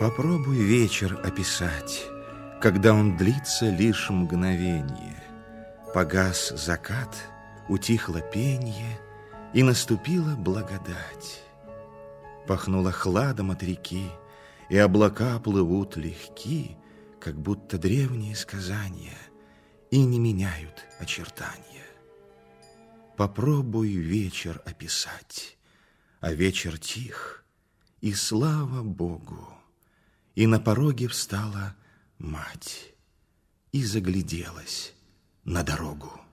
Попробуй вечер описать, когда он длится лишь мгновенье. Погас закат, утихло пенье, и наступила благодать. Пахнуло хладом от реки, и облака плывут легки, как будто древние сказания, и не меняют очертания. Попробуй вечер описать, а вечер тих, и слава Богу. И на пороге встала мать и загляделась на дорогу.